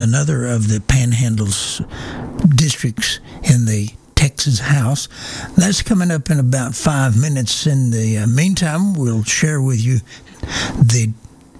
another of the Panhandle's districts in the Texas House. That's coming up in about 5 minutes. In the meantime, we'll share with you the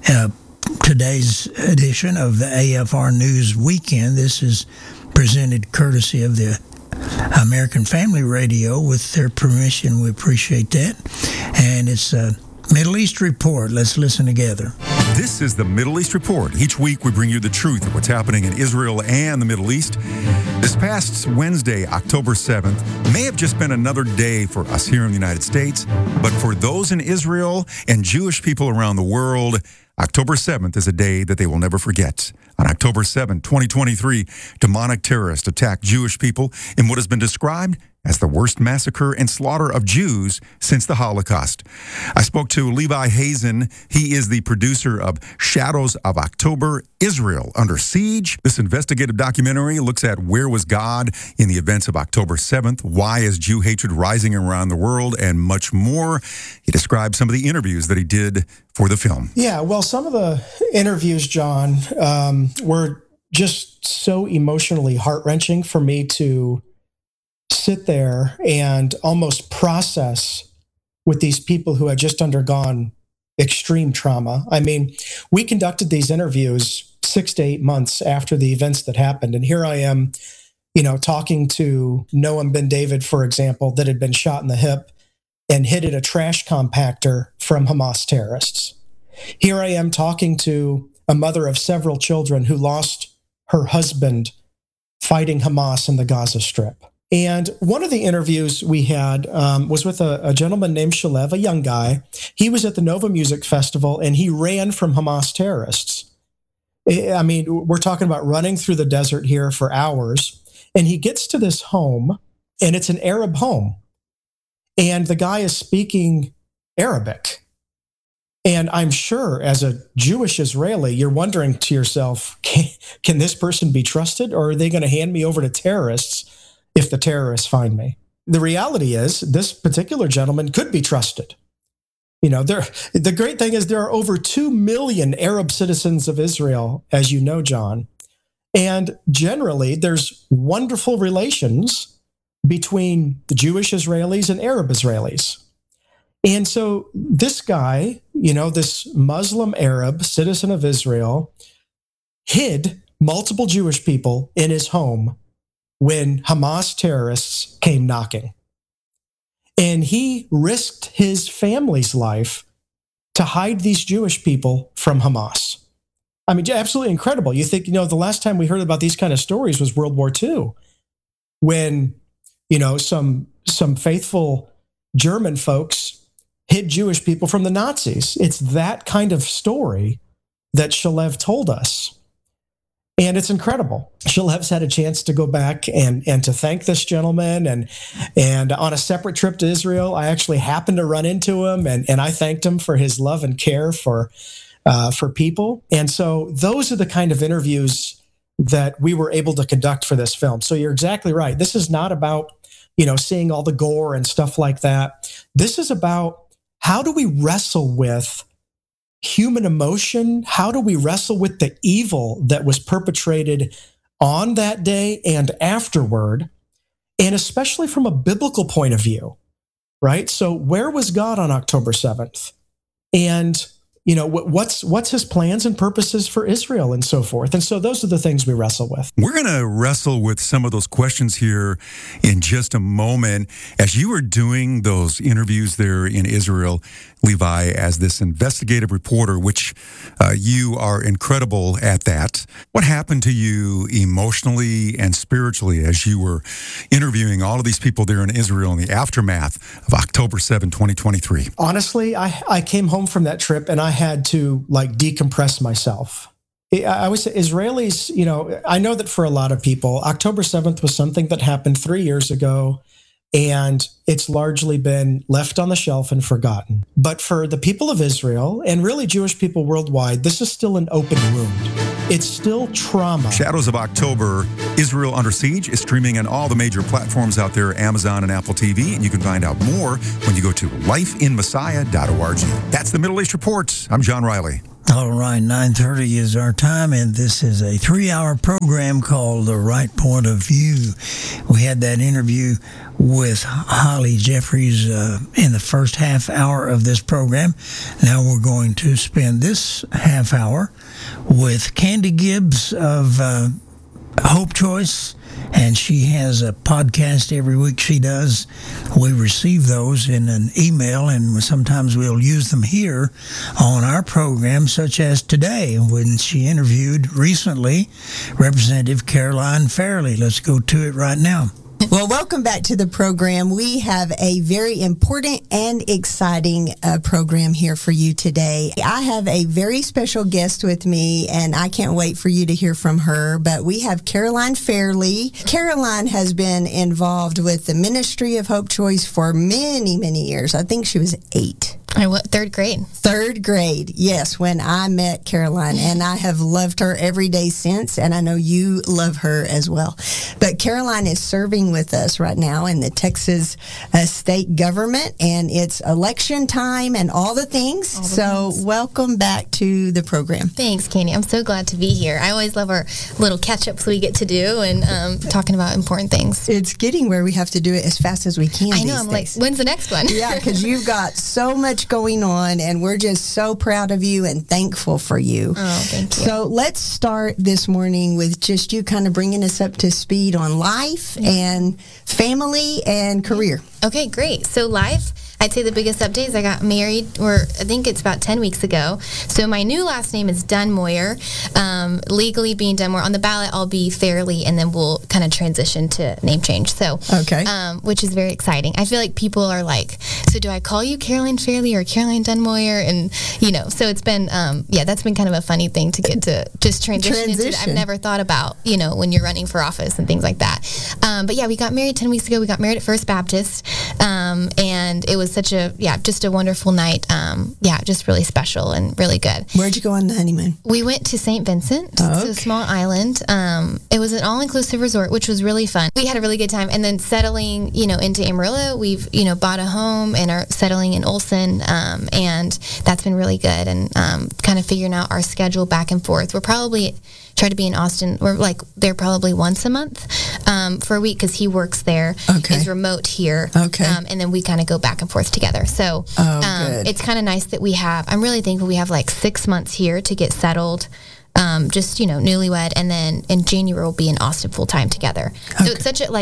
today's edition of the AFR News Weekend. This is presented courtesy of the American Family Radio. With their permission, we appreciate that. And it's a Middle East Report. Let's listen together. This is the Middle East Report. Each week we bring you the truth of what's happening in Israel and the Middle East. This past Wednesday, October 7th, may have just been another day for us here in the United States, but for those in Israel and Jewish people around the world, October 7th is a day that they will never forget. On October 7, 2023, demonic terrorists attacked Jewish people in what has been described as the worst massacre and slaughter of Jews since the Holocaust. I spoke to Levi Hazen. He is the producer of Shadows of October, Israel Under Siege. This investigative documentary looks at where was God in the events of October 7th, why is Jew hatred rising around the world, and much more. He described some of the interviews that he did for the film. Yeah, well, some of the interviews, John, were just so emotionally heart-wrenching for me to sit there and almost process with these people who had just undergone extreme trauma. I mean, we conducted these interviews 6 to 8 months after the events that happened. And here I am, talking to Noam Ben David, for example, that had been shot in the hip and hit at a trash compactor from Hamas terrorists. Here I am talking to a mother of several children who lost her husband fighting Hamas in the Gaza Strip. And one of the interviews we had was with a gentleman named Shalev, a young guy. He was at the Nova Music Festival, and he ran from Hamas terrorists. I mean, we're talking about running through the desert here for hours. And he gets to this home, and it's an Arab home. And the guy is speaking Arabic. And I'm sure as a Jewish Israeli, you're wondering to yourself, can this person be trusted, or are they going to hand me over to terrorists if the terrorists find me? The reality is this particular gentleman could be trusted. The great thing is there are over 2 million Arab citizens of Israel, as you know, John. And generally, there's wonderful relations between the Jewish Israelis and Arab Israelis. And so this guy, this Muslim Arab citizen of Israel, hid multiple Jewish people in his home when Hamas terrorists came knocking. And he risked his family's life to hide these Jewish people from Hamas. I mean, absolutely incredible. You think, the last time we heard about these kind of stories was World War II, when, some faithful German folks hid Jewish people from the Nazis. It's that kind of story that Shalev told us. And it's incredible. Shalev's had a chance to go back and to thank this gentleman. And on a separate trip to Israel, I actually happened to run into him, and I thanked him for his love and care for people. And so those are the kind of interviews that we were able to conduct for this film. So you're exactly right. This is not about, seeing all the gore and stuff like that. This is about how do we wrestle with human emotion? How do we wrestle with the evil that was perpetrated on that day and afterward? And especially from a biblical point of view, right? So where was God on October 7th? And, what's his plans and purposes for Israel and so forth? And so those are the things we wrestle with. We're going to wrestle with some of those questions here in just a moment. As you were doing those interviews there in Israel, Levi, as this investigative reporter, which you are incredible at that, what happened to you emotionally and spiritually as you were interviewing all of these people there in Israel in the aftermath of October 7, 2023? Honestly, I came home from that trip and I had to decompress myself. I would say Israelis, I know that for a lot of people, October 7th was something that happened 3 years ago, and it's largely been left on the shelf and forgotten. But for the people of Israel, and really Jewish people worldwide, this is still an open wound. It's still trauma. Shadows of October, Israel Under Siege is streaming on all the major platforms out there, Amazon and Apple TV, and you can find out more when you go to lifeinmessiah.org. That's the Middle East Report. I'm John Riley. All right, 9:30 is our time, and this is a 3-hour program called The Right Point of View. We had that interview with Holly Jeffries in the first half hour of this program. Now we're going to spend this half hour with Candy Gibbs of Hope Choice, and she has a podcast every week she does. We receive those in an email, and sometimes we'll use them here on our program, such as today when she interviewed recently Representative Caroline Fairley. Let's go to it right now. Well, welcome back to the program. We have a very important and exciting program here for you today. I have a very special guest with me, and I can't wait for you to hear from her. But we have Caroline Fairley. Caroline has been involved with the Ministry of Hope Choice for many, many years. I think she was 8. Third grade. Third grade, yes, when I met Caroline, and I have loved her every day since, and I know you love her as well. But Caroline is serving with us right now in the Texas state government, and it's election time and all the things. Welcome back to the program. Thanks, Candy. I'm so glad to be here. I always love our little catch-ups we get to do and talking about important things. It's getting where we have to do it as fast as we can. I know. I'm days. like, when's the next one? Yeah, because you've got so much going on, and we're just so proud of you and thankful for you. Oh, thank you. So let's start this morning with just you kind of bringing us up to speed on life and family and career. Okay, great. So life, I'd say the biggest update is I got married, I think it's about 10 weeks ago. So my new last name is Dunmoyer, legally being Dunmoyer. On the ballot, I'll be Fairley, and then we'll kind of transition to name change. So, okay. Which is very exciting. I feel like people are like, so do I call you Caroline Fairley or Caroline Dunmoyer? And, so it's been, that's been kind of a funny thing to get to just transition into. I've never thought about, when you're running for office and things like that. But yeah, we got married 10 weeks ago. We got married at First Baptist, and it was such just a wonderful night. Just really special and really good. Where'd you go on the honeymoon? We went to St. Vincent. Oh, okay. It's a small island. It was an all-inclusive resort, which was really fun. We had a really good time. And then settling, into Amarillo, we've, bought a home and are settling in Olson. And that's been really good. And kind of figuring out our schedule back and forth. We're probably try to be in Austin. We're there probably once a month for a week because he works there. Okay. He's remote here. Okay. And then we kind of go back and forth together. So good. It's kind of nice that I'm really thankful we have 6 months here to get settled. Just, newlywed. And then in January we'll be in Austin full time together. So it's such a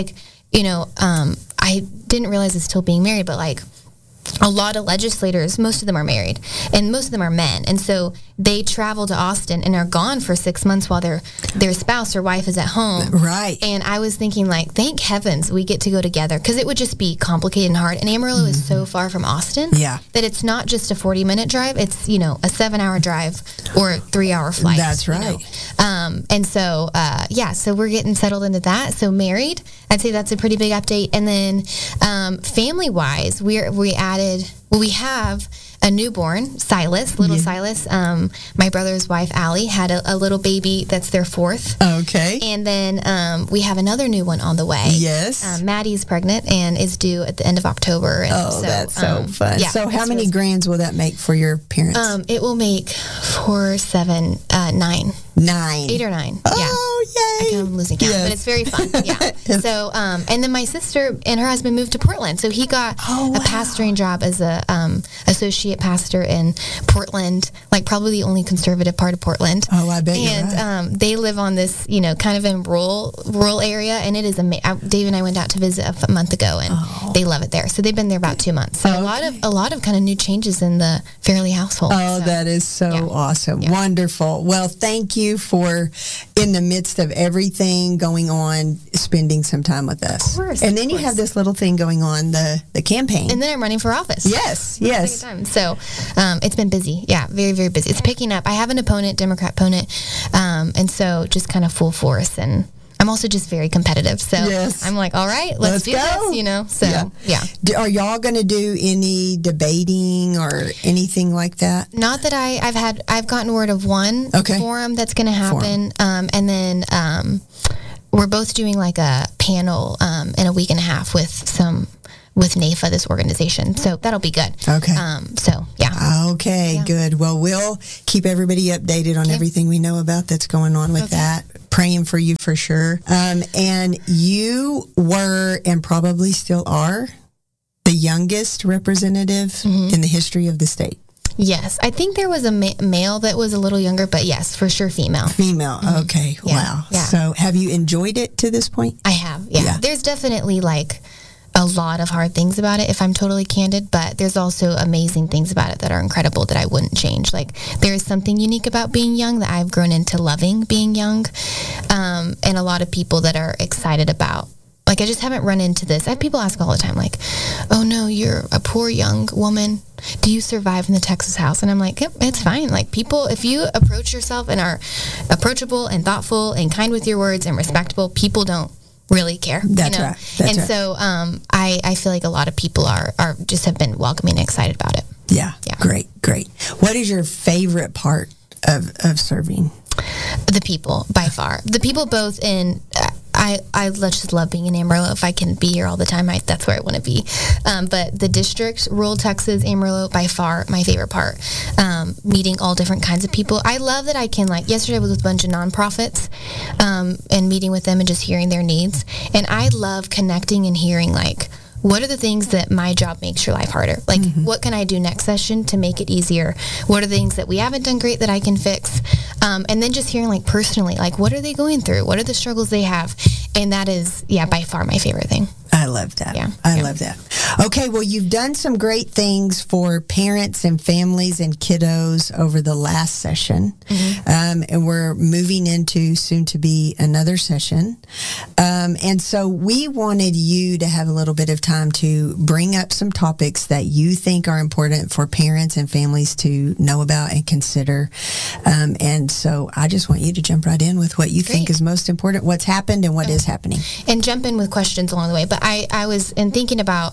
I didn't realize it's still being married, but a lot of legislators, most of them are married, and most of them are men. And so they travel to Austin and are gone for 6 months while their spouse or wife is at home. Right. And I was thinking, thank heavens we get to go together, because it would just be complicated and hard. And Amarillo is so far from Austin that it's not just a 40-minute drive. It's, a 7-hour drive or a 3-hour flight. That's right. And so, so we're getting settled into that. So married, I'd say that's a pretty big update. And then family-wise, we have a newborn, Silas, little Silas. My brother's wife, Allie, had a little baby that's their 4th. Okay. And then we have another new one on the way. Yes. Maddie's pregnant and is due at the end of October. And that's so fun. Yeah, so how many grands will that make for your parents? It will make 4, 7, 9. 9. 8 or 9. Oh, yay. I'm losing count, but it's very fun. Yeah. So, and then my sister and her husband moved to Portland. So he got a pastoring job as a associate pastor in Portland, probably the only conservative part of Portland. Oh, I bet you're right. They live on this, kind of in rural area, and it is amazing. Dave and I went out to visit a month ago, and they love it there. So they've been there about 2 months. So a lot of kind of new changes in the Fairley household. Oh, that is so awesome. Yeah. Wonderful. Well, thank you for, in the midst of everything going on, spending some time with us. Of course. And then you have this little thing going on, the campaign. And then I'm running for office. Yes. So it's been busy. Yeah, very, very busy. It's picking up. I have an opponent, Democrat opponent, and so just kind of full force. And I'm also just very competitive. So I'm like, all right, let's do this, So, yeah. Are y'all going to do any debating or anything like that? Not that I've gotten word of one forum that's going to happen. And then we're both doing a panel in a week and a half with some with NAIFA, this organization. So that'll be good. Okay. So yeah. Okay, good. Well, we'll keep everybody updated on everything we know about that's going on with that. Praying for you for sure. And you were and probably still are the youngest representative in the history of the state. Yes. I think there was a male that was a little younger, but yes, for sure female. Female. Okay. Yeah. Wow. Yeah. So have you enjoyed it to this point? I have. Yeah. There's definitely like a lot of hard things about it, if I'm totally candid, but there's also amazing things about it that are incredible that I wouldn't change. Like, there is something unique about being young that I've grown into loving being young, and a lot of people that are excited about. Like, I just haven't run into this. I have people ask all the time, like, oh no, you're a poor young woman. Do you survive in the Texas house? And I'm like, yep, it's fine. Like, people, if you approach yourself and are approachable and thoughtful and kind with your words and respectable, people don't really care. That's right. That's right. So I feel like a lot of people are just have been welcoming and excited about it. Yeah. Great. What is your favorite part of serving? The people, by far. The people both in... I just love being in Amarillo. If I can be here all the time, that's where I want to be. But the district, rural Texas, Amarillo, by far my favorite part. Meeting all different kinds of people. I love that I can, like, yesterday I was with a bunch of nonprofits and meeting with them and just hearing their needs. And I love connecting and hearing, like, what are the things that my job makes your life harder? Like, what can I do next session to make it easier? What are the things that we haven't done great that I can fix? And then just hearing, like, personally, like, what are they going through? What are the struggles they have? And that is, by far my favorite thing. I love that. Yeah. I love that. Okay, well, you've done some great things for parents and families and kiddos over the last session. And we're moving into soon to be another session. And so we wanted you to have a little bit of time to bring up some topics that you think are important for parents and families to know about and consider. And so I just want you to jump right in with what you think is most important, what's happened and what is happening. And jump in with questions along the way. But I was thinking about,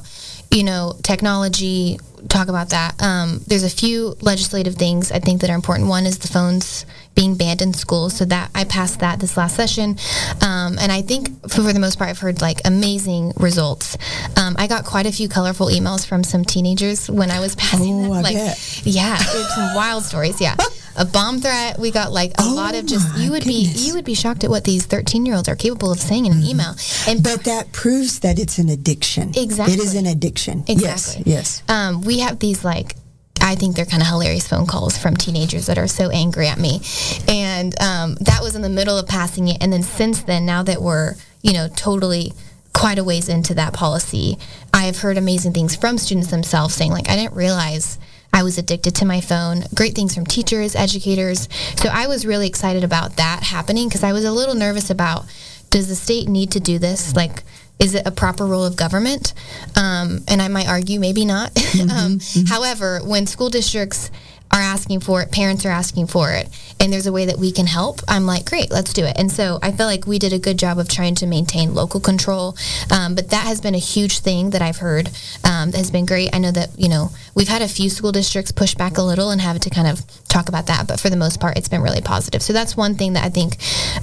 technology, talk about that. There's a few legislative things I think that are important. One is the phones being banned in schools. So that I passed that this last session. And I think for the most part, I've heard like amazing results. I got quite a few colorful emails from some teenagers when I was passing them. Bet. Yeah, there's some wild stories. Yeah. A bomb threat. We got like a lot of just, you would be shocked at what these 13-year-olds are capable of saying in an email. But that proves that it's an addiction. Exactly. It is an addiction. Exactly. Yes. We have these like, I think they're kind of hilarious phone calls from teenagers that are so angry at me. And that was in the middle of passing it. And then since then, now that we're, totally quite a ways into that policy, I have heard amazing things from students themselves saying like, I didn't realize I was addicted to my phone. Great things from teachers, educators. So I was really excited about that happening because I was a little nervous about, does the state need to do this? Like, is it a proper role of government? And I might argue maybe not. However, when school districts are asking for it, parents are asking for it, and there's a way that we can help, I'm like, great, let's do it. And so I feel like we did a good job of trying to maintain local control. But that has been a huge thing that I've heard that has been great. I know that, we've had a few school districts push back a little and have to kind of talk about that. But for the most part, it's been really positive. So that's one thing that I think,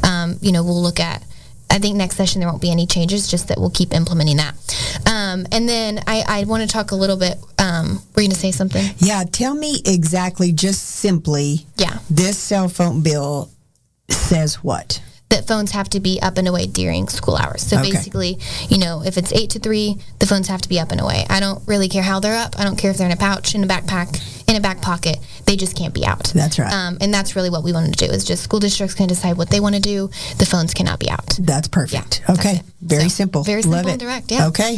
we'll look at. I think next session there won't be any changes, just that we'll keep implementing that. And then I want to talk a little bit, were you going to say something? Yeah, tell me exactly, just simply, this cell phone bill says what? That phones have to be up and away during school hours. So basically, if it's 8 to 3, the phones have to be up and away. I don't really care how they're up. I don't care if they're in a pouch, in a backpack, in a back pocket. They just can't be out. That's right. And that's really what we want to do, is just school districts can decide what they want to do. The phones cannot be out. That's perfect. Yeah, okay. Very simple. Very simple and direct. Yeah. Okay.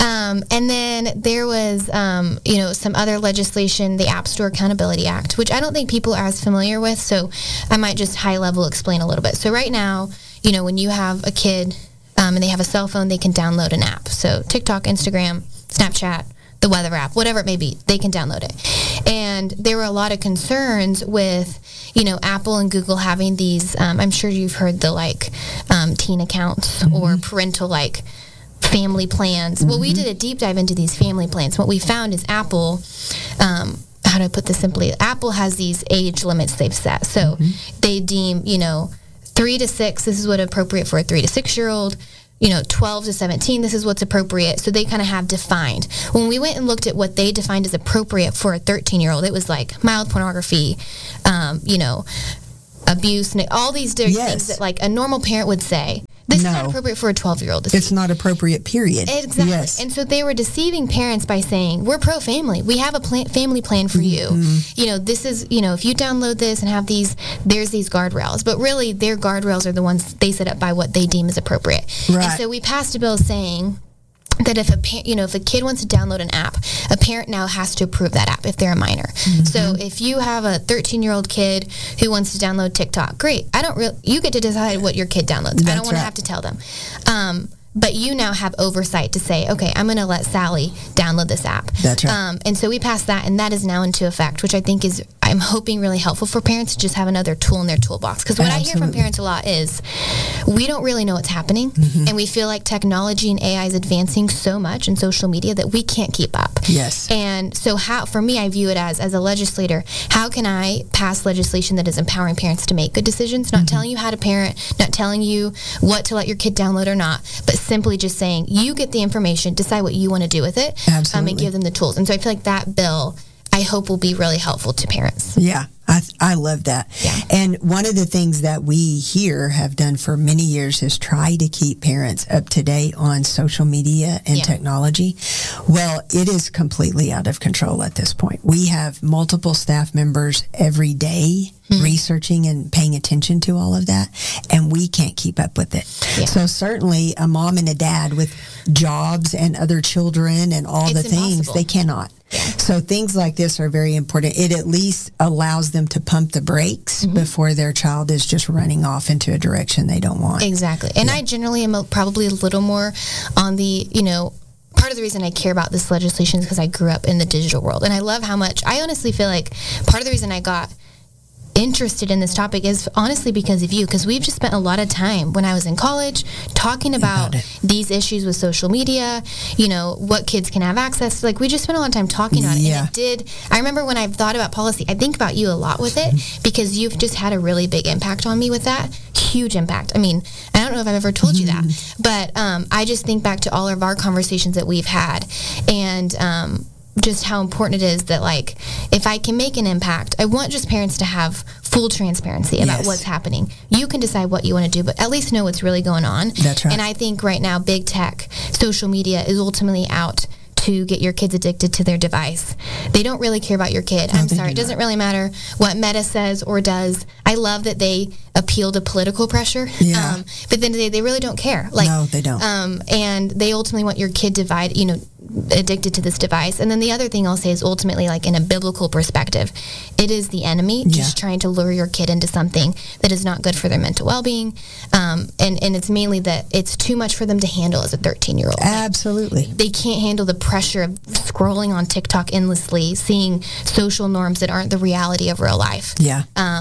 And then there was, some other legislation, the App Store Accountability Act, which I don't think people are as familiar with. So I might just high level explain a little bit. So right now, when you have a kid and they have a cell phone, they can download an app. So TikTok, Instagram, Snapchat, the weather app, whatever it may be, they can download it. And there were a lot of concerns with, Apple and Google having these, I'm sure you've heard the teen accounts or parental family plans. Well, we did a deep dive into these family plans. What we found is Apple, how do I put this simply? Apple has these age limits they've set. So they deem, 3 to 6, this is what appropriate for a 3 to 6 year old. 12 to 17, this is what's appropriate. So they kind of have defined. When we went and looked at what they defined as appropriate for a 13-year-old, it was like mild pornography, abuse, all these different things that like a normal parent would say. This is not appropriate for a 12-year-old. It's not appropriate, period. Exactly. Yes. And so they were deceiving parents by saying, we're pro-family. We have a family plan for you. This is, if you download this and have there's these guardrails. But really, their guardrails are the ones they set up by what they deem is appropriate. Right. And so we passed a bill saying that if a kid wants to download an app, a parent now has to approve that app if they're a minor. So if you have a 13-year-old kid who wants to download TikTok, great. You get to decide what your kid downloads. I don't want to have to tell them. But you now have oversight to say, okay, I'm going to let Sally download this app. That's right. And so we passed that, and that is now into effect, which I think I'm hoping really helpful for parents to just have another tool in their toolbox. Because what I hear from parents a lot is, we don't really know what's happening, and we feel like technology and AI is advancing so much in social media that we can't keep up. Yes. And so for me, I view it as a legislator, how can I pass legislation that is empowering parents to make good decisions, not telling you how to parent, not telling you what to let your kid download or not, but simply just saying, you get the information, decide what you want to do with it, and give them the tools. And so I feel like that bill, I hope, will be really helpful to parents. Yeah, I love that. Yeah. And one of the things that we here have done for many years is try to keep parents up to date on social media and technology. Well, it is completely out of control at this point. We have multiple staff members every day researching and paying attention to all of that, and we can't keep up with it. Yeah. So certainly a mom and a dad with jobs and other children and all the things, they cannot. Yeah. So things like this are very important. It at least allows them to pump the brakes before their child is just running off into a direction they don't want. Exactly. And I generally am probably a little more on the, part of the reason I care about this legislation is because I grew up in the digital world. And I love how much, I honestly feel like part of the reason I got interested in this topic is honestly because of you, because we've just spent a lot of time when I was in college talking about these issues with social media, what kids can have access to. Like, we just spent a lot of time talking about it. And I remember when I've thought about policy, I think about you a lot with it because you've just had a really big impact on me with that. Huge impact. I mean, I don't know if I've ever told you that, but I just think back to all of our conversations that we've had, and just how important it is that, like, if I can make an impact, I want just parents to have full transparency about what's happening. You can decide what you want to do, but at least know what's really going on. That's right. And I think right now, big tech, social media is ultimately out to get your kids addicted to their device. They don't really care about your kid. I'm sorry. It doesn't really matter what Meta says or does. I love that they appeal to political pressure. Yeah. But then they really don't care. Like, no, they don't. And they ultimately want your kid addicted to this device. And then the other thing I'll say is ultimately, like, in a biblical perspective, it is the enemy just trying to lure your kid into something that is not good for their mental well-being. And it's mainly that it's too much for them to handle as a 13-year-old. Absolutely. Like, they can't handle the pressure of scrolling on TikTok endlessly, seeing social norms that aren't the reality of real life. Yeah.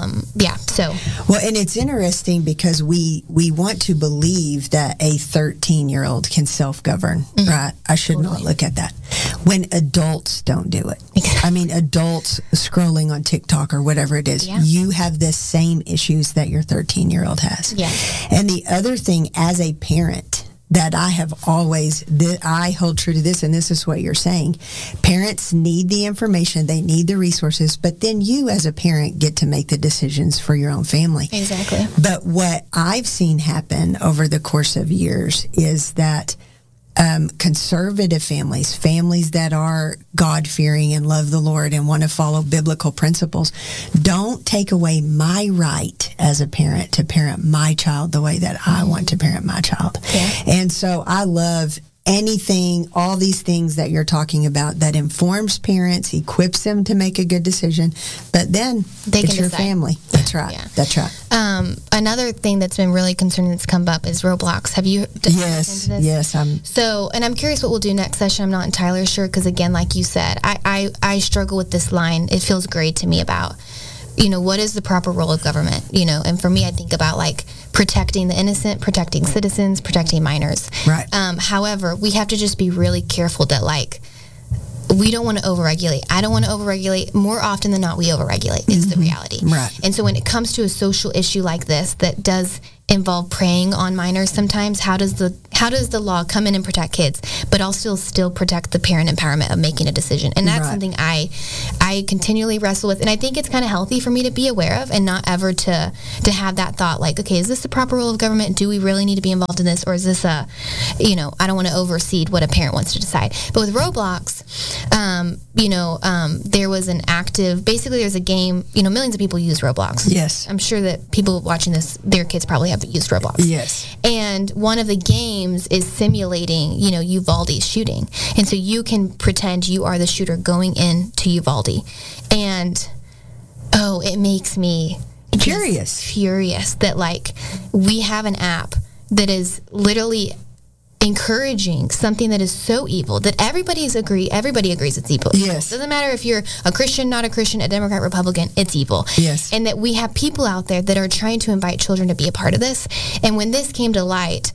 So. Well, and it's interesting because we want to believe that a 13-year-old can self-govern, right? I should not look at that. When adults don't do it. I mean, adults scrolling on TikTok or whatever it is, you have the same issues that your 13-year-old has. Yeah. And the other thing, as a parent, that I have always, I hold true to this, and this is what you're saying. Parents need the information, they need the resources, but then you as a parent get to make the decisions for your own family. Exactly. But what I've seen happen over the course of years is that conservative families that are God-fearing and love the Lord and want to follow biblical principles, don't take away my right as a parent to parent my child the way that I want to parent my child. Yeah. And so I love anything, all these things that you're talking about that informs parents, equips them to make a good decision, but then it's your family. That's right. Yeah. That's right. Another thing that's been really concerning that's come up is Roblox. Have you into this? Yes. And I'm curious what we'll do next session. I'm not entirely sure because, again, like you said, I struggle with this line. It feels gray to me about, what is the proper role of government? And for me, I think about, like, protecting the innocent, protecting citizens, protecting minors. Right. However, we have to just be really careful that, like, we don't want to overregulate. I don't want to overregulate. More often than not, we overregulate is the reality. Right. And so when it comes to a social issue like this that does involve preying on minors sometimes, how does how does the law come in and protect kids, but also still protect the parent empowerment of making a decision? And that's something I continually wrestle with. And I think it's kind of healthy for me to be aware of and not ever to have that thought like, okay, is this the proper role of government? Do we really need to be involved in this? Or is this I don't want to oversee what a parent wants to decide. But with Roblox, there was an basically there's a game, millions of people use Roblox. Yes. I'm sure that people watching this, their kids probably have used Roblox. Yes. And one of the games is simulating, Uvalde's shooting. And so you can pretend you are the shooter going into Uvalde. And, it makes me furious that, we have an app that is literally encouraging something that is so evil that everybody agrees it's evil. Yes. Doesn't matter if you're a Christian, not a Christian, a Democrat, Republican, it's evil. Yes. And that we have people out there that are trying to invite children to be a part of this. And when this came to light,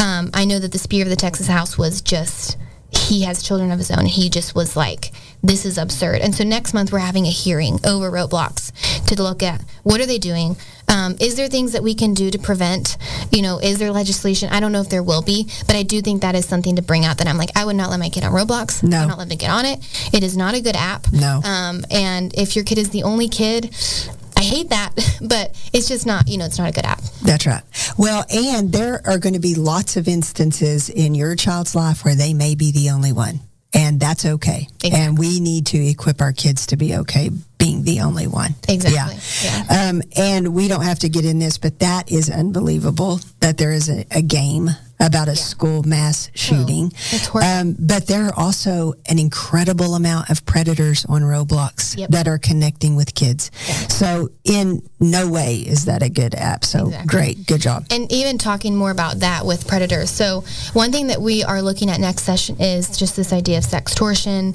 I know that the Speaker of the Texas House was just, he has children of his own. He just was like, this is absurd. And so next month we're having a hearing over Roblox to look at what are they doing? Is there things that we can do to prevent, is there legislation? I don't know if there will be, but I do think that is something to bring out that I'm like, I would not let my kid on Roblox. No. I would not let them get on it. It is not a good app. No. And if your kid is the only kid, I hate that, but it's just not, it's not a good app. That's right. Well, and there are going to be lots of instances in your child's life where they may be the only one. And that's okay. Exactly. And we need to equip our kids to be okay being the only one. Exactly. Yeah. And we don't have to get in this, but that is unbelievable that there is a game about a school mass shooting. It's horrible. But there are also an incredible amount of predators on Roblox that are connecting with kids. Yeah. So in no way is that a good app. So great. Good job. And even talking more about that with predators. So one thing that we are looking at next session is just this idea of sextortion,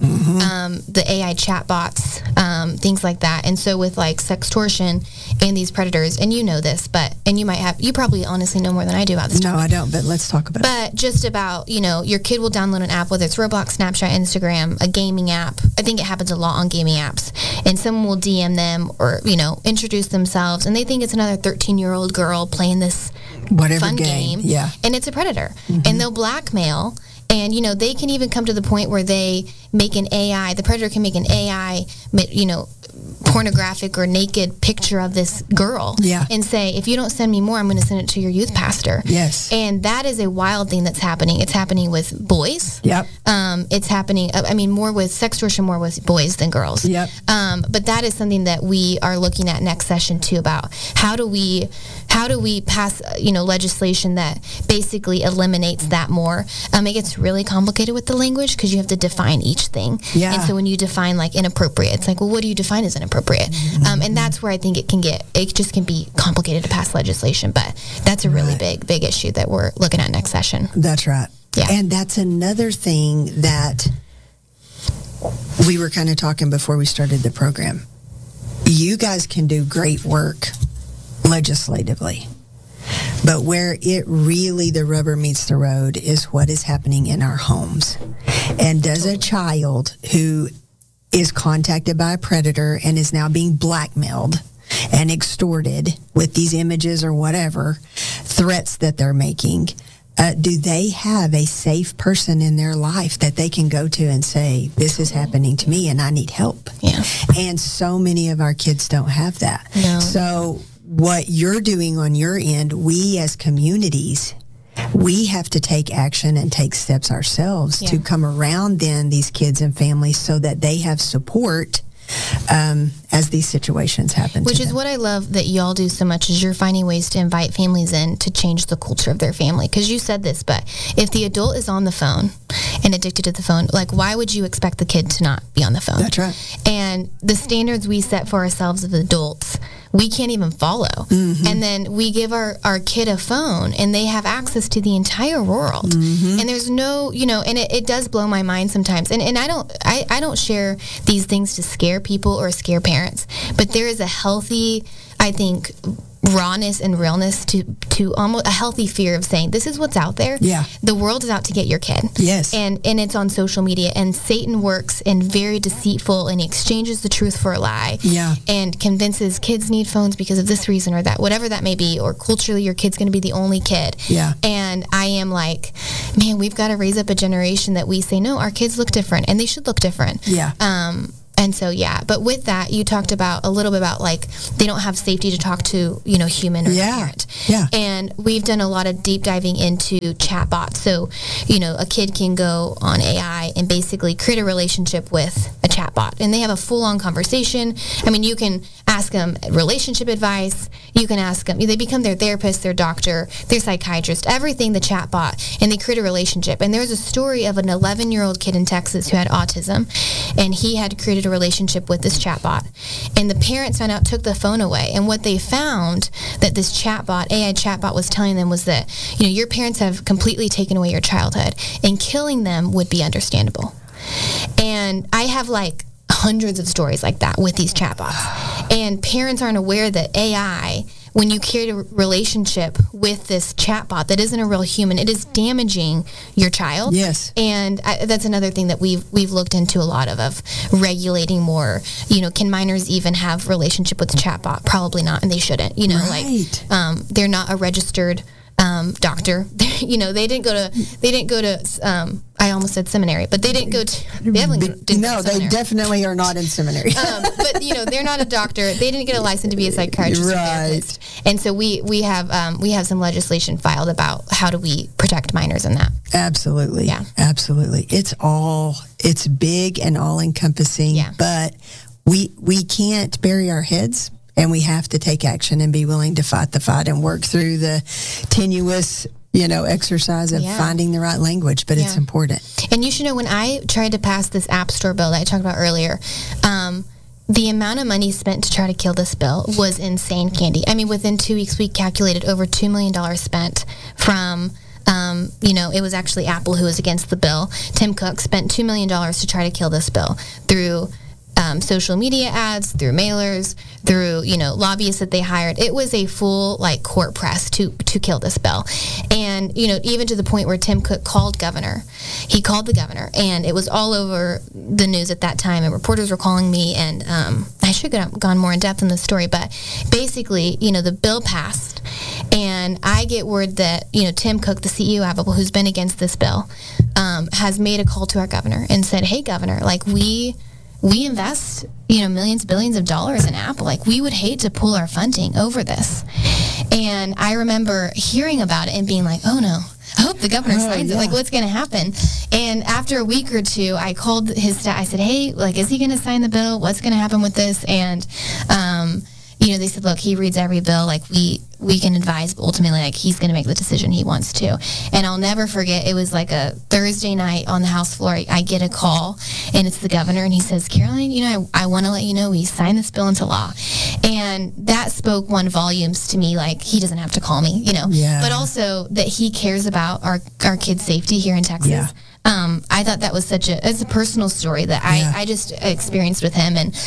the AI chatbots, things like that. And so with sextortion and these predators, and you know this, and you probably honestly know more than I do about this. No, I don't, but let's talk about it. But just about, your kid will download an app, whether it's Roblox, Snapchat, Instagram, a gaming app. I think it happens a lot on gaming apps. And someone will DM them or, introduce themselves, and they think it's another 13-year-old girl playing this fun game. Yeah. And it's a predator. And they'll blackmail. And, they can even come to the point where they make an AI, the predator can make an AI, pornographic or naked picture of this girl and say, if you don't send me more, I'm going to send it to your youth pastor. Yes. And that is a wild thing that's happening. It's happening with boys. Yep. It's happening, more with sextortion, more with boys than girls. Yep. But that is something that we are looking at next session too, about how do we pass, legislation that basically eliminates that more. It gets really complicated with the language because you have to define each thing. Yeah. And so when you define inappropriate, it's like, well, what do you define as inappropriate? And that's where I think it just can be complicated to pass legislation. But that's a really big issue that we're looking at next session. That's right. Yeah. And that's another thing that we were kind of talking before we started the program. You guys can do great work legislatively, but where the rubber meets the road is what is happening in our homes. And does a child who is contacted by a predator and is now being blackmailed and extorted with these images or whatever threats that they're making, do they have a safe person in their life that they can go to and say, this is happening to me and I need help? Yeah. And so many of our kids don't have that. No. So what you're doing on your end, we as communities, we have to take action and take steps ourselves to come around these kids and families so that they have support as these situations happen. Which is what I love that y'all do so much, is you're finding ways to invite families in to change the culture of their family. Because you said this, but if the adult is on the phone and addicted to the phone, why would you expect the kid to not be on the phone? That's right. And the standards we set for ourselves as adults, we can't even follow. Mm-hmm. And then we give our kid a phone and they have access to the entire world. Mm-hmm. And there's no, and it does blow my mind sometimes. And I don't share these things to scare people or scare parents, but there is a healthy, I think, rawness and realness to almost a healthy fear of saying, this is what's out there. Yeah. The world is out to get your kid. Yes. And it's on social media, and Satan works and very deceitful, and he exchanges the truth for a lie. Yeah. And convinces kids need phones because of this reason or that, whatever that may be, or culturally your kid's going to be the only kid. Yeah. And I am man, we've got to raise up a generation that we say, no, our kids look different and they should look different. Yeah. And so, yeah, but with that, you talked about a little bit about like they don't have safety to talk to, human or parent. Yeah. And we've done a lot of deep diving into chatbots. So, a kid can go on AI and basically create a relationship with a chatbot, and they have a full-on conversation. I mean, you can ask them relationship advice. You can ask them, they become their therapist, their doctor, their psychiatrist, everything, the chatbot, and they create a relationship. And there's a story of an 11-year-old kid in Texas who had autism, and he had created a relationship with this chatbot, and the parents found out, took the phone away, and what they found that this chatbot, AI chatbot, was telling them was that your parents have completely taken away your childhood, and killing them would be understandable. And I have like hundreds of stories like that with these chatbots, and parents aren't aware that AI, when you create a relationship with this chatbot that isn't a real human, it is damaging your child. Yes. And that's another thing that we've looked into a lot of regulating more. Can minors even have relationship with the chatbot? Probably not, and they shouldn't. Right. They're not a registered doctor. They didn't go to I almost said seminary, but they didn't go to. They definitely didn't go to No, they seminary. definitely are not in seminary. But they're not a doctor. They didn't get a license to be a psychiatrist or therapist. And so we have some legislation filed about how do we protect minors in that. Absolutely. Yeah. Absolutely. It's big and all encompassing, Yeah. but we can't bury our heads, and we have to take action and be willing to fight the fight and work through the tenuous exercise of finding the right language, but it's important. And you should know, when I tried to pass this App Store bill that I talked about earlier, the amount of money spent to try to kill this bill was insane, Candy. I mean, within 2 weeks, we calculated over $2 million spent from, it was actually Apple who was against the bill. Tim Cook spent $2 million to try to kill this bill through social media ads, through mailers, through, lobbyists that they hired. It was a full, court press to kill this bill. And, even to the point where Tim Cook called governor. He called the governor, and it was all over the news at that time, and reporters were calling me, and I should have gone more in depth in the story, but basically, the bill passed, and I get word that, Tim Cook, the CEO of Apple, who's been against this bill, has made a call to our governor and said, hey, governor, we invest, millions, billions of dollars in Apple. We would hate to pull our funding over this. And I remember hearing about it and being like, oh no, I hope the governor signs it. What's going to happen? And after a week or two, I called his staff. I said, hey, is he going to sign the bill? What's going to happen with this? And, they said, look, he reads every bill. We can advise, but ultimately, he's going to make the decision he wants to. And I'll never forget, it was a Thursday night on the House floor. I get a call, and it's the governor, and he says, Caroline, I want to let you know we signed this bill into law. And that spoke volumes to me, he doesn't have to call me, Yeah. but also that he cares about our kids' safety here in Texas. Yeah. I thought that was it's a personal story that I just experienced with him, and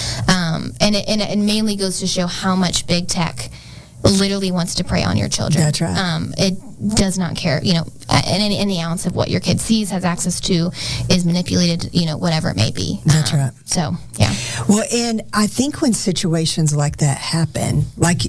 it mainly goes to show how much big tech literally wants to prey on your children. That's right. It does not care, and any ounce of what your kid sees, has access to, is manipulated, whatever it may be. That's right. So, yeah. Well, and I think when situations like that happen,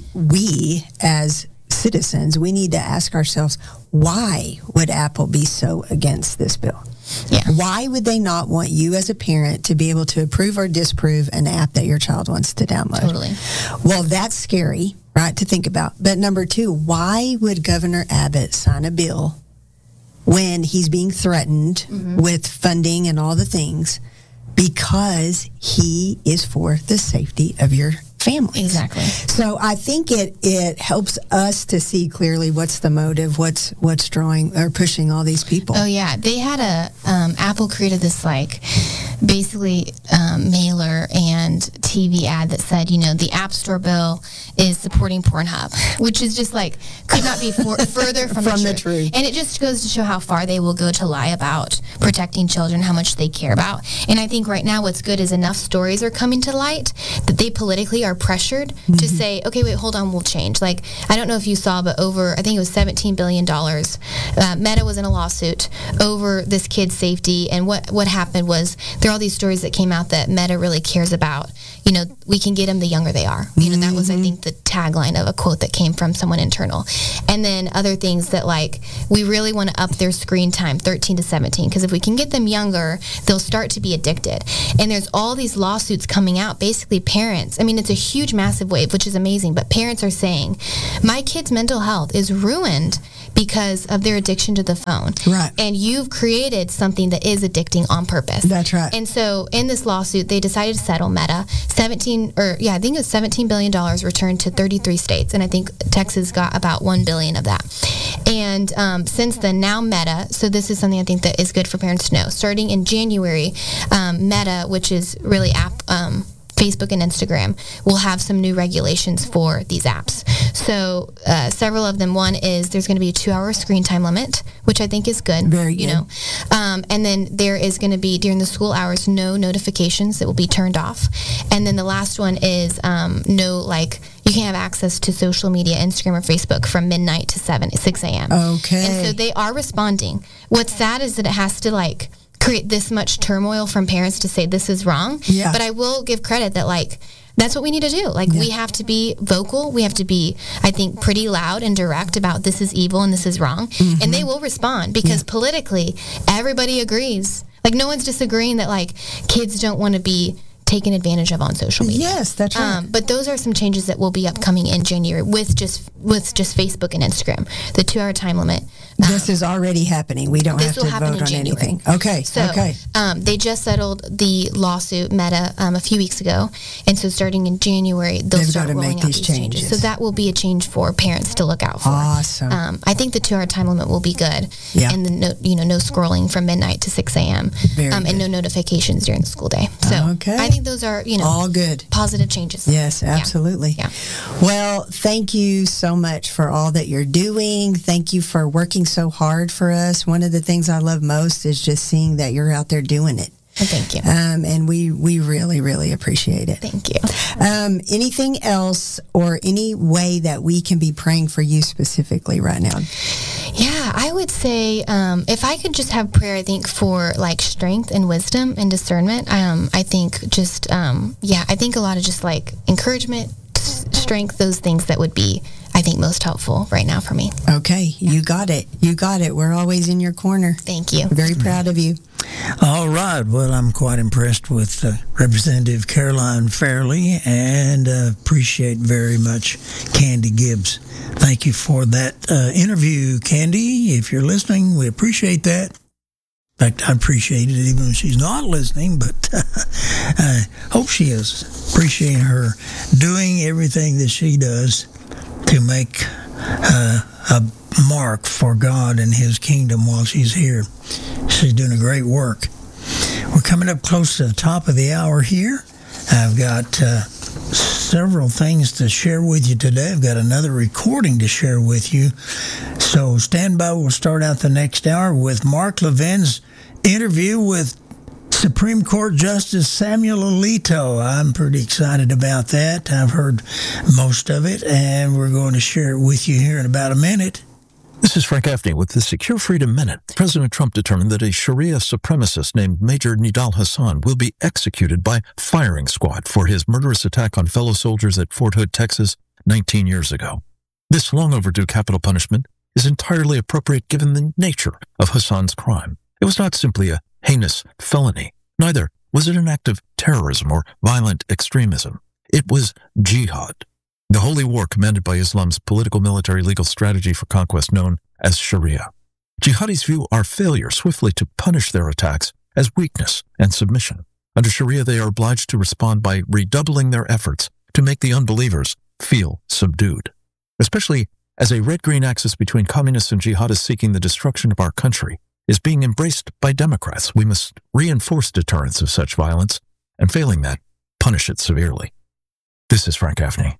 we as citizens, we need to ask ourselves, why would Apple be so against this bill? Yeah. Why would they not want you as a parent to be able to approve or disapprove an app that your child wants to download? Totally. Well, that's scary, right, to think about. But number two, why would Governor Abbott sign a bill when he's being threatened with funding and all the things? Because he is for the safety of your families. Exactly. So I think it helps us to see clearly what's the motive, what's drawing or pushing all these people. Oh yeah, they had Apple created this basically mailer and TV ad that said, the App Store bill is supporting Pornhub, which is just could not be further from the truth. And it just goes to show how far they will go to lie about protecting children, how much they care about. And I think right now what's good is enough stories are coming to light that they politically are pressured to say, okay, wait, hold on, we'll change. I don't know if you saw, but I think it was $17 billion. Meta was in a lawsuit over this kid's safety, and what happened was they're all these stories that came out that Meta really cares about, we can get them the younger they are. That was, I think, the tagline of a quote that came from someone internal. And then other things that, like, we really want to up their screen time, 13 to 17, because if we can get them younger, they'll start to be addicted. And there's all these lawsuits coming out, basically parents. I mean, it's a huge, massive wave, which is amazing, but parents are saying, my kid's mental health is ruined because of their addiction to the phone. Right. And you've created something that is addicting on purpose. That's right. And so in this lawsuit, they decided to settle Meta. I think it was $17 billion returned to 33 states. And I think Texas got about $1 billion of that. And since then, now Meta, so this is something I think that is good for parents to know. Starting in January, Meta, which is really Facebook and Instagram, will have some new regulations for these apps. So several of them. One is there's going to be a 2-hour screen time limit, which I think is good. Very good. And then there is going to be, during the school hours, no notifications that will be turned off. And then the last one is you can't have access to social media, Instagram or Facebook, from midnight to 6 a.m. Okay. And so they are responding. What's sad is that it has to create this much turmoil from parents to say this is wrong. Yeah. But I will give credit that that's what we need to do. We have to be vocal. We have to be, I think, pretty loud and direct about this is evil and this is wrong. Mm-hmm. And they will respond because politically, everybody agrees. No one's disagreeing that kids don't want to be taken advantage of on social media. Yes, that's right. But those are some changes that will be upcoming in January with just Facebook and Instagram. The 2-hour time limit. This is already happening. We don't have to vote on anything. Okay. So, they just settled the lawsuit, Meta, a few weeks ago. And so starting in January, they'll start rolling out these changes. So that will be a change for parents to look out for. Awesome. I think the 2-hour time limit will be good. Yeah. And no scrolling from midnight to 6 a.m. And no notifications during the school day. So I think those are, all good positive changes. Yes, absolutely. Yeah. Well, thank you so much for all that you're doing. Thank you for working so hard for us. One of the things I love most is just seeing that you're out there doing it. And thank you. And we really, really appreciate it. Thank you. Anything else or any way that we can be praying for you specifically right now? Yeah, I would say if I could just have prayer, I think for strength and wisdom and discernment. I think just, I think a lot of just encouragement, strength, those things that would be, I think, most helpful right now for me. Okay, you got it. You got it. We're always in your corner. Thank you. Very proud of you. All right. Well, I'm quite impressed with Representative Caroline Fairley and appreciate very much Candy Gibbs. Thank you for that interview, Candy. If you're listening, we appreciate that. In fact, I appreciate it even if she's not listening, but I hope she is. Appreciating her doing everything that she does to make a mark for God and His kingdom while she's here. She's doing a great work. We're coming up close to the top of the hour here. I've got several things to share with you today. I've got another recording to share with you. So stand by. We'll start out the next hour with Mark Levin's interview with Supreme Court Justice Samuel Alito. I'm pretty excited about that. I've heard most of it, and we're going to share it with you here in about a minute. This is Frank Gaffney with the Secure Freedom Minute. President Trump determined that a Sharia supremacist named Major Nidal Hassan will be executed by firing squad for his murderous attack on fellow soldiers at Fort Hood, Texas, 19 years ago. This long overdue capital punishment is entirely appropriate given the nature of Hassan's crime. It was not simply a heinous felony. Neither was it an act of terrorism or violent extremism. It was jihad, the holy war commanded by Islam's political, military, legal strategy for conquest known as Sharia. Jihadis view our failure swiftly to punish their attacks as weakness and submission. Under Sharia, they are obliged to respond by redoubling their efforts to make the unbelievers feel subdued. Especially as a red-green axis between communists and jihadists seeking the destruction of our country is being embraced by Democrats, we must reinforce deterrence of such violence, and failing that, punish it severely. This is Frank Gaffney.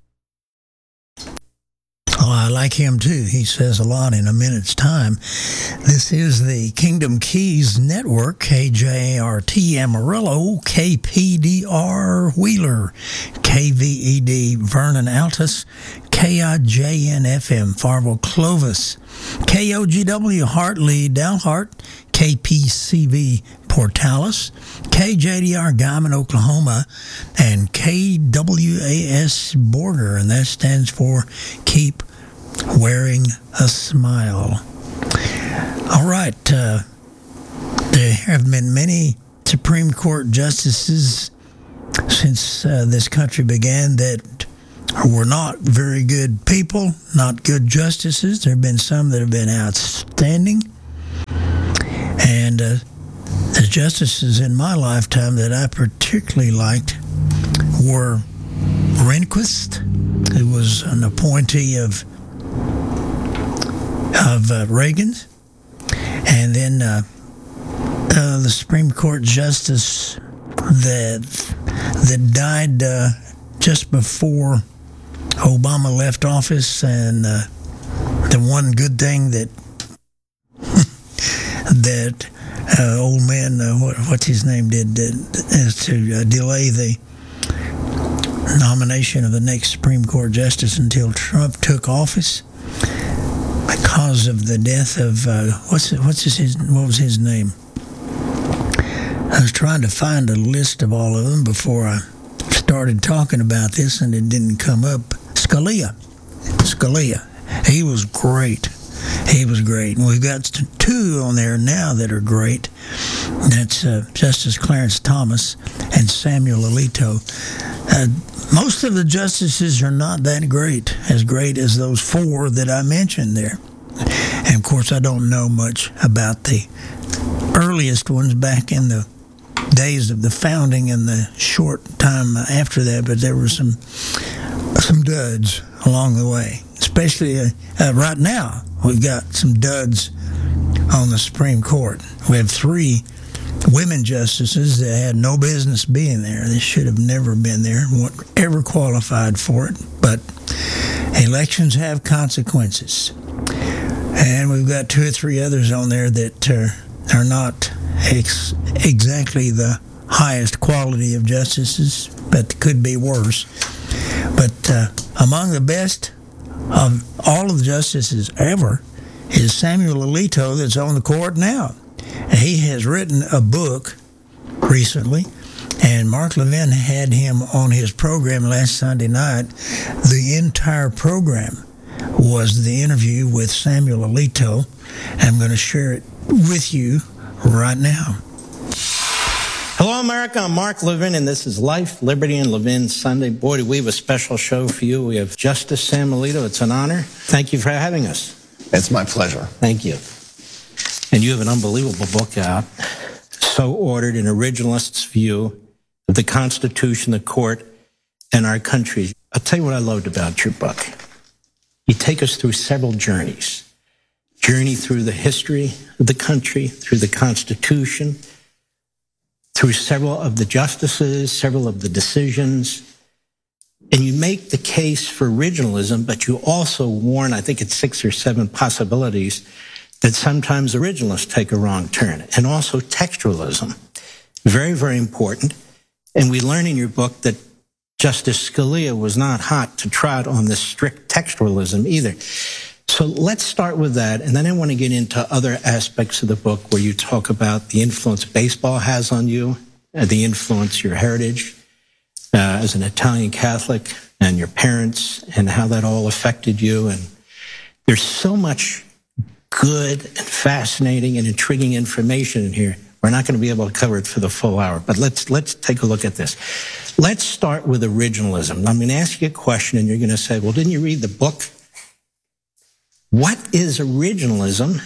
Oh, I like him too. He says a lot in a minute's time. This is the Kingdom Keys Network, KJART Amarillo, KPDR Wheeler, KVED Vernon Altus, KIJN FM Fargo Clovis, KOGW Hartley Dalhart, KPCV Portales, KJDR Guyman, Oklahoma, and KWAS Border, and that stands for Keep Wearing a Smile. All right, there have been many Supreme Court justices since this country began that were not very good people, not good justices. There have been some that have been outstanding. And the justices in my lifetime that I particularly liked were Rehnquist, who was an appointee of Reagan's, and then the Supreme Court justice that died just before Obama left office, and the one good thing that old man, what's his name, did is to delay the nomination of the next Supreme Court justice until Trump took office because of the death of what was his name? I was trying to find a list of all of them before I started talking about this, and it didn't come up. Scalia. He was great. And we've got two on there now that are great. That's Justice Clarence Thomas and Samuel Alito. Most of the justices are not that great as those four that I mentioned there. And, of course, I don't know much about the earliest ones back in the days of the founding and the short time after that, but there were some duds along the way. Especially right now, we've got some duds on the Supreme Court. We have 3 women justices that had no business being there. They should have never been there, weren't ever qualified for it. But elections have consequences. And we've got 2 or 3 others on there that are not exactly the highest quality of justices, but could be worse. But among the best of all of the justices ever is Samuel Alito, that's on the court now. He has written a book recently, and Mark Levin had him on his program last Sunday night. The entire program was the interview with Samuel Alito. I'm going to share it with you right now. Hello, America. I'm Mark Levin, and this is Life, Liberty, and Levin Sunday. Boy, do we have a special show for you. We have Justice Sam Alito. It's an honor. Thank you for having us. It's my pleasure. Thank you. And you have an unbelievable book out, So Ordered, an Originalist's View of the Constitution, the Court, and Our Country. I'll tell you what I loved about your book. You take us through several journeys. Journey through the history of the country, through the Constitution, through several of the justices, several of the decisions. And you make the case for originalism, but you also warn, I think it's 6 or 7 possibilities, that sometimes originalists take a wrong turn. And also textualism. Very, very important. And we learn in your book that Justice Scalia was not hot to trot on this strict textualism either. So let's start with that, and then I want to get into other aspects of the book where you talk about the influence baseball has on you, the influence your heritage as an Italian Catholic and your parents, and how that all affected you. And there's so much good and fascinating and intriguing information in here. We're not going to be able to cover it for the full hour, but let's take a look at this. Let's start with originalism. I'm going to ask you a question, and you're going to say, well, didn't you read the book? What is originalism,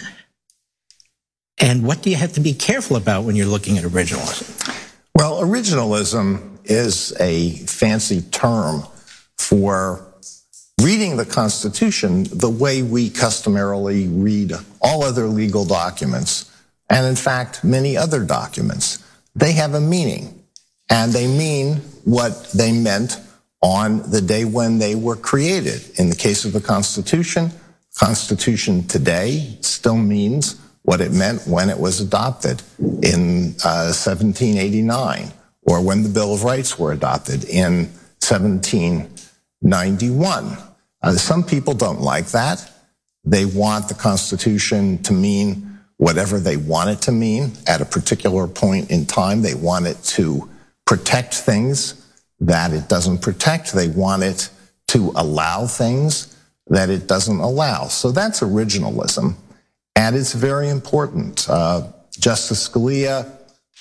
and what do you have to be careful about when you're looking at originalism? Well, originalism is a fancy term for reading the Constitution the way we customarily read all other legal documents, and in fact, many other documents. They have a meaning, and they mean what they meant on the day when they were created. In the case of the Constitution today still means what it meant when it was adopted in 1789, or when the Bill of Rights were adopted in 1791. Some people don't like that. They want the Constitution to mean whatever they want it to mean at a particular point in time. They want it to protect things that it doesn't protect. They want it to allow things that it doesn't allow. So that's originalism, and it's very important. Justice Scalia,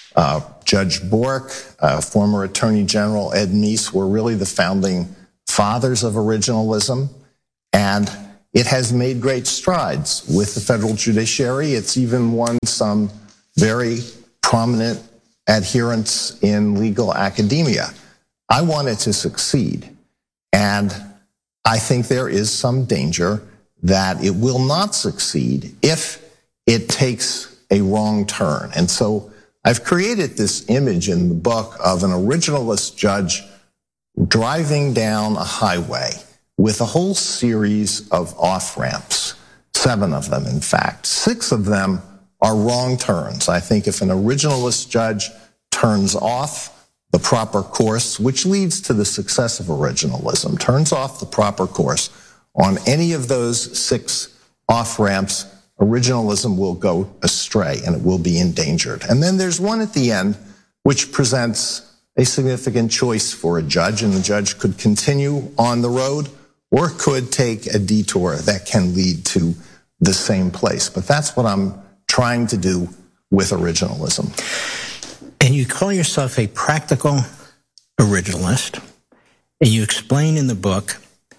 Judge Bork, former Attorney General Ed Meese were really the founding fathers of originalism, and it has made great strides with the federal judiciary. It's even won some very prominent adherents in legal academia. I want it to succeed, and I think there is some danger that it will not succeed if it takes a wrong turn. And so I've created this image in the book of an originalist judge driving down a highway with a whole series of off-ramps, 7 of them, in fact. 6 of them are wrong turns. I think if an originalist judge turns off the proper course, which leads to the success of originalism, turns off the proper course on any of those 6 off-ramps, originalism will go astray and it will be endangered. And then there's one at the end which presents a significant choice for a judge, and the judge could continue on the road or could take a detour that can lead to the same place. But that's what I'm trying to do with originalism. And you call yourself a practical originalist, and you explain in the book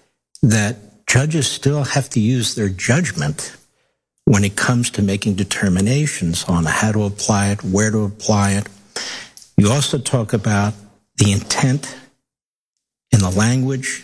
that judges still have to use their judgment when it comes to making determinations on how to apply it, where to apply it. You also talk about the intent in the language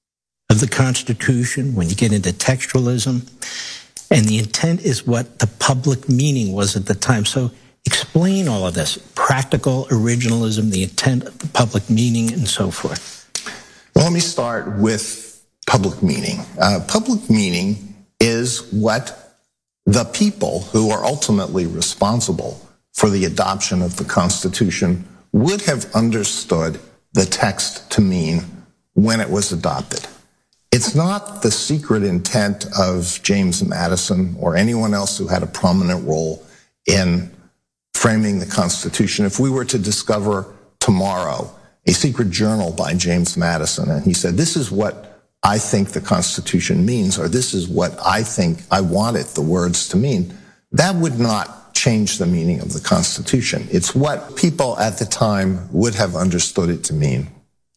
of the Constitution when you get into textualism, and the intent is what the public meaning was at the time. So explain all of this, practical originalism, the intent of the public meaning, and so forth. Well, let me start with public meaning. Public meaning is what the people who are ultimately responsible for the adoption of the Constitution would have understood the text to mean when it was adopted. It's not the secret intent of James Madison or anyone else who had a prominent role in framing the Constitution. If we were to discover tomorrow a secret journal by James Madison, and he said, this is what I think the Constitution means, or this is what I think I wanted the words to mean, that would not change the meaning of the Constitution. It's what people at the time would have understood it to mean.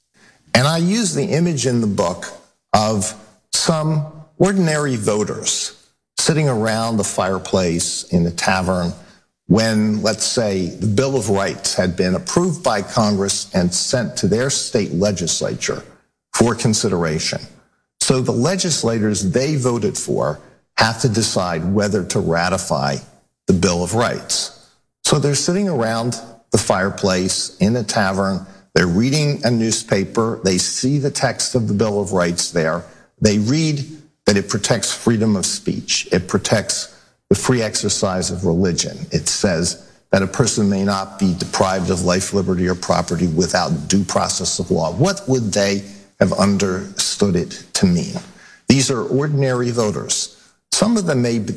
And I use the image in the book of some ordinary voters sitting around the fireplace in a tavern when, let's say, the Bill of Rights had been approved by Congress and sent to their state legislature for consideration. So the legislators they voted for have to decide whether to ratify the Bill of Rights. So they're sitting around the fireplace in a tavern, they're reading a newspaper, they see the text of the Bill of Rights there, they read that it protects freedom of speech, it protects the free exercise of religion. It says that a person may not be deprived of life, liberty, or property without due process of law. What would they have understood it to mean? These are ordinary voters. Some of them may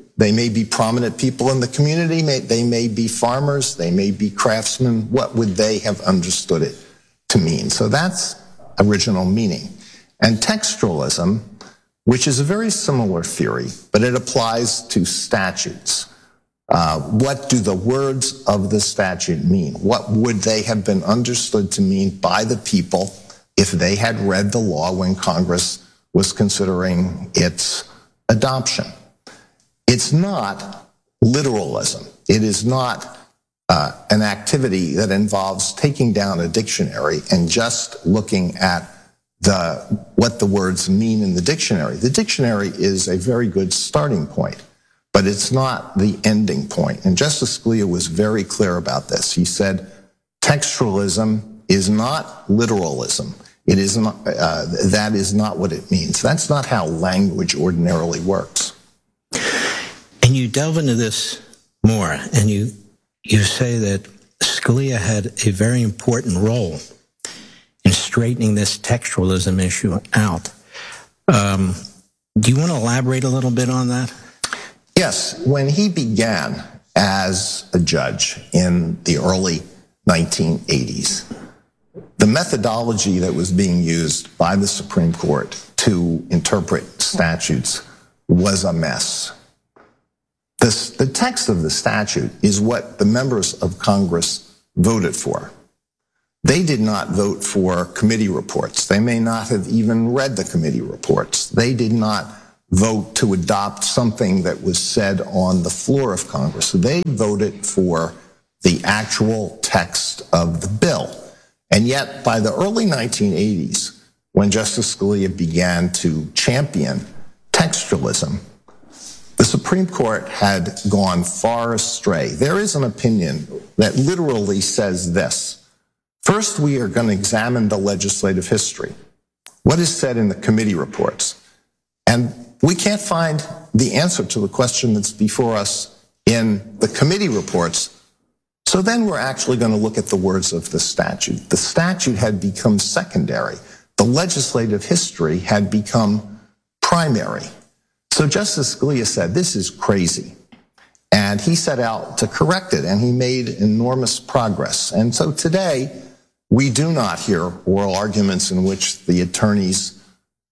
be prominent people in the community. They may be farmers. They may be craftsmen. What would they have understood it to mean? So that's original meaning. And textualism, which is a very similar theory, but it applies to statutes. What do the words of the statute mean? What would they have been understood to mean by the people if they had read the law when Congress was considering its adoption? It's not literalism. It is not an activity that involves taking down a dictionary and just looking at what the words mean in the dictionary. The dictionary is a very good starting point, but it's not the ending point. And Justice Scalia was very clear about this. He said, textualism is not literalism. It is not, that is not what it means. That's not how language ordinarily works. And you delve into this more, and you say that Scalia had a very important role in straightening this textualism issue out. Do you want to elaborate a little bit on that? Yes, when he began as a judge in the early 1980s, the methodology that was being used by the Supreme Court to interpret statutes was a mess. The text of the statute is what the members of Congress voted for. They did not vote for committee reports. They may not have even read the committee reports. They did not vote to adopt something that was said on the floor of Congress. They voted for the actual text of the bill. And yet, by the early 1980s, when Justice Scalia began to champion textualism, the Supreme Court had gone far astray. There is an opinion that literally says this: first, we are going to examine the legislative history, what is said in the committee reports. And we can't find the answer to the question that's before us in the committee reports. So then we're actually going to look at the words of the statute. The statute had become secondary. The legislative history had become primary. So Justice Scalia said, this is crazy. And he set out to correct it, and he made enormous progress. And so today, we do not hear oral arguments in which the attorneys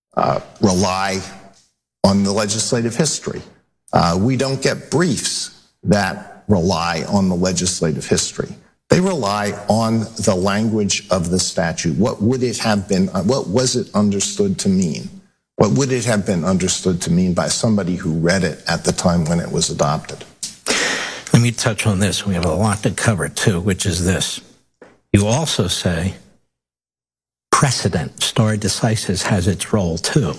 rely on the legislative history. We don't get briefs that rely on the legislative history. They rely on the language of the statute. What would it have been? What was it understood to mean? What would it have been understood to mean by somebody who read it at the time when it was adopted? Let me touch on this. We have a lot to cover too, which is this. You also say precedent, stare decisis, has its role too.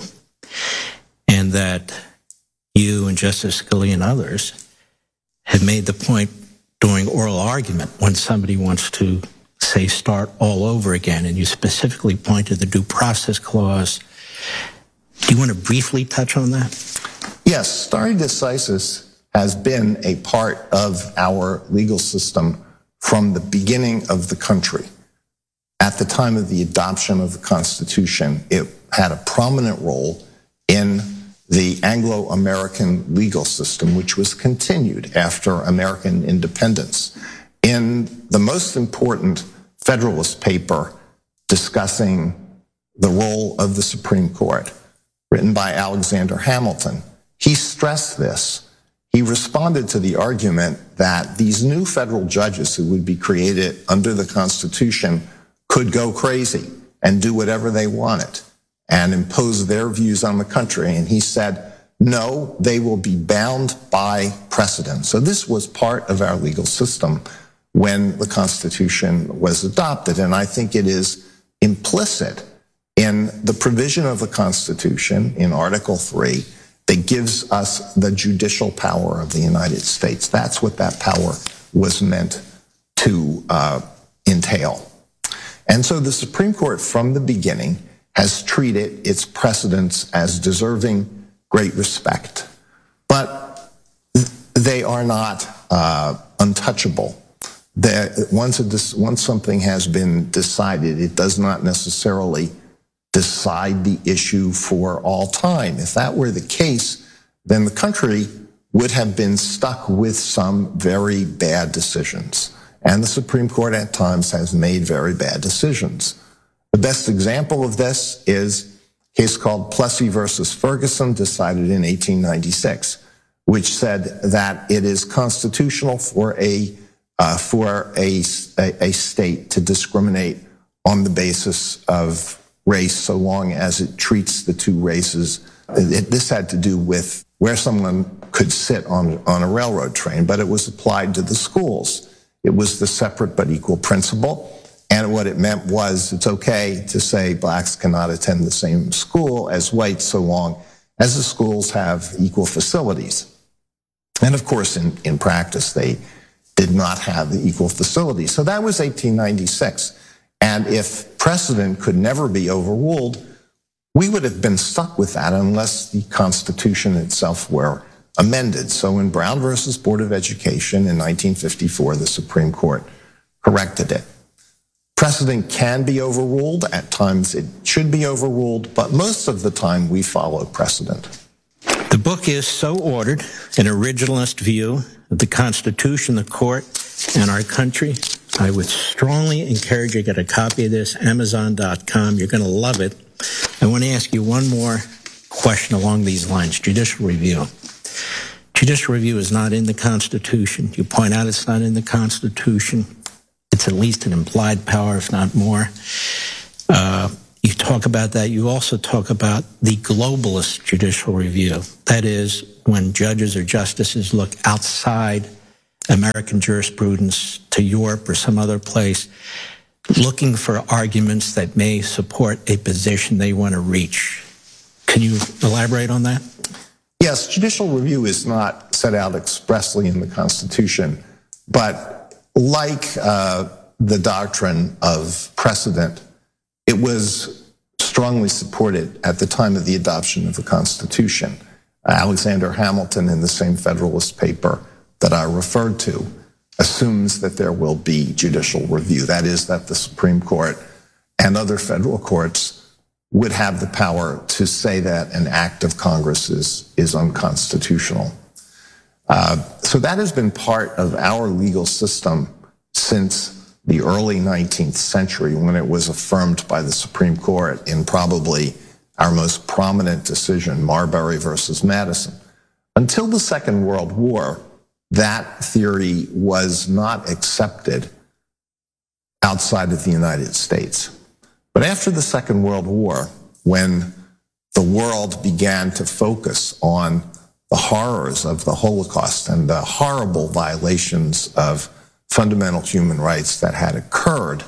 And that you and Justice Scalia and others have made the point during oral argument when somebody wants to, say, start all over again, and you specifically point to the Due Process Clause. Do you want to briefly touch on that? Yes, stare decisis has been a part of our legal system from the beginning of the country. At the time of the adoption of the Constitution, it had a prominent role in the Anglo-American legal system, which was continued after American independence. In the most important Federalist paper discussing the role of the Supreme Court, written by Alexander Hamilton, he stressed this. He responded to the argument that these new federal judges who would be created under the Constitution could go crazy and do whatever they wanted and impose their views on the country. And he said, no, they will be bound by precedent. So this was part of our legal system when the Constitution was adopted. And I think it is implicit in the provision of the Constitution in Article 3 that gives us the judicial power of the United States. That's what that power was meant to entail. And so the Supreme Court from the beginning has treated its precedents as deserving great respect. But they are not untouchable. Once something has been decided, it does not necessarily decide the issue for all time. If that were the case, then the country would have been stuck with some very bad decisions. And the Supreme Court at times has made very bad decisions. The best example of this is a case called Plessy versus Ferguson, decided in 1896, which said that it is constitutional for a state to discriminate on the basis of race so long as it treats the two races. This had to do with where someone could sit on a railroad train, but it was applied to the schools. It was the separate but equal principle. And what it meant was it's okay to say blacks cannot attend the same school as whites so long as the schools have equal facilities. And of course, in practice, they did not have the equal facilities. So that was 1896. And if precedent could never be overruled, we would have been stuck with that unless the Constitution itself were amended. So in Brown versus Board of Education in 1954, the Supreme Court corrected it. Precedent can be overruled. At times it should be overruled, but most of the time we follow precedent. The book is So Ordered, an originalist view of the Constitution, the court, and our country. I would strongly encourage you to get a copy of this, Amazon.com. You're going to love it. I want to ask you one more question along these lines. Judicial review. Judicial review is not in the Constitution. You point out it's not in the Constitution. It's at least an implied power, if not more. You talk about that. You also talk about the globalist judicial review. That is, when judges or justices look outside American jurisprudence to Europe or some other place, looking for arguments that may support a position they want to reach. Can you elaborate on that? Yes, judicial review is not set out expressly in the Constitution, but like the doctrine of precedent, it was strongly supported at the time of the adoption of the Constitution. Alexander Hamilton, in the same Federalist paper that I referred to, assumes that there will be judicial review. That is, that the Supreme Court and other federal courts would have the power to say that an act of Congress is unconstitutional. So that has been part of our legal system since the early 19th century, when it was affirmed by the Supreme Court in probably our most prominent decision, Marbury versus Madison. Until the Second World War, that theory was not accepted outside of the United States. But after the Second World War, when the world began to focus on the horrors of the Holocaust and the horrible violations of fundamental human rights that had occurred,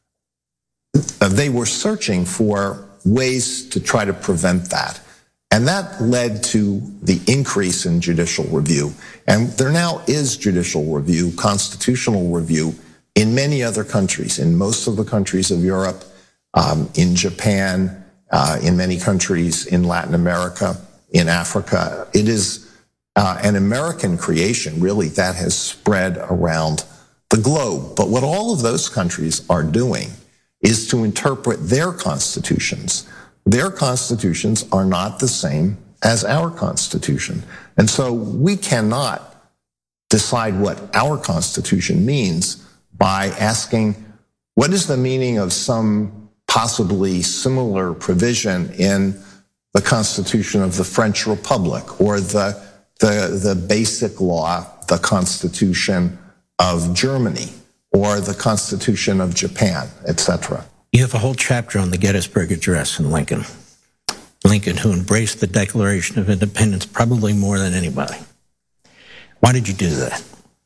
they were searching for ways to try to prevent that. And that led to the increase in judicial review. And there now is judicial review, constitutional review, in many other countries, in most of the countries of Europe, in Japan, in many countries in Latin America, in Africa. It is an American creation, really, that has spread around the globe. But what all of those countries are doing is to interpret their constitutions. Their constitutions are not the same as our Constitution. And so we cannot decide what our Constitution means by asking, what is the meaning of some possibly similar provision in the Constitution of the French Republic, or the basic law, the Constitution of Germany, or the Constitution of Japan, etc. You have a whole chapter on the Gettysburg Address in Lincoln. Lincoln, who embraced the Declaration of Independence probably more than anybody. Why did you do that?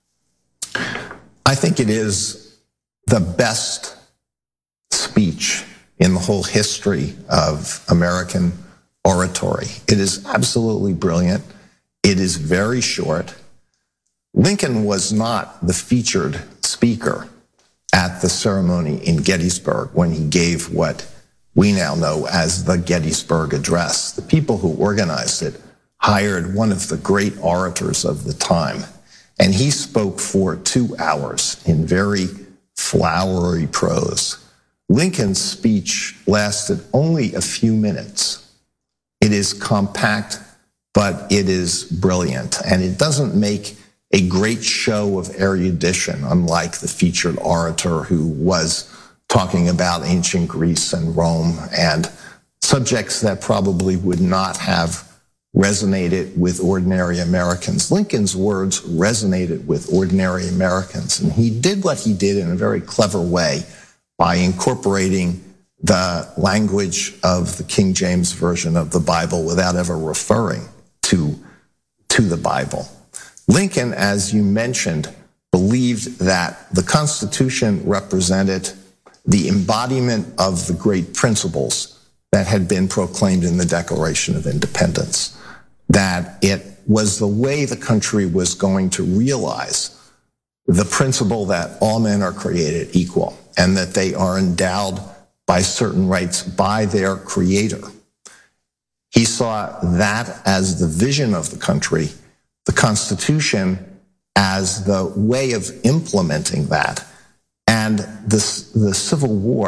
I think it is the best speech in the whole history of American oratory. It is absolutely brilliant. It is very short. Lincoln was not the featured speaker at the ceremony in Gettysburg when he gave what we now know as the Gettysburg Address. The people who organized it hired one of the great orators of the time, and he spoke for 2 hours in very flowery prose. Lincoln's speech lasted only a few minutes. It is compact, but it is brilliant, and it doesn't make a great show of erudition, unlike the featured orator who was talking about ancient Greece and Rome and subjects that probably would not have resonated with ordinary Americans. Lincoln's words resonated with ordinary Americans, and he did what he did in a very clever way by incorporating the language of the King James Version of the Bible without ever referring to the Bible. Lincoln, as you mentioned, believed that the Constitution represented the embodiment of the great principles that had been proclaimed in the Declaration of Independence, that it was the way the country was going to realize the principle that all men are created equal and that they are endowed by certain rights by their creator. He saw that as the vision of the country, the Constitution as the way of implementing that. And the Civil War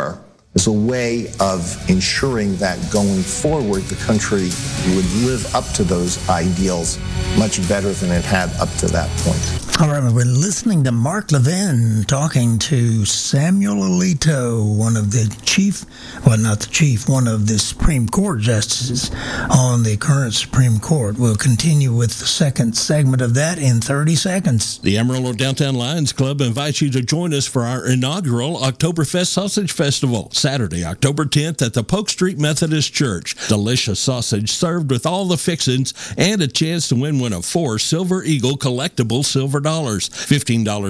as a way of ensuring that going forward, the country would live up to those ideals much better than it had up to that point. All right, we're listening to Mark Levin talking to Samuel Alito, one of the one of the Supreme Court justices on the current Supreme Court. We'll continue with the second segment of that in 30 seconds. The Amarillo Downtown Lions Club invites you to join us for our inaugural Oktoberfest Sausage Festival, Saturday, October 10th at the Polk Street Methodist Church. Delicious sausage served with all the fixings and a chance to win one of 4 Silver Eagle collectible silver dollars. $15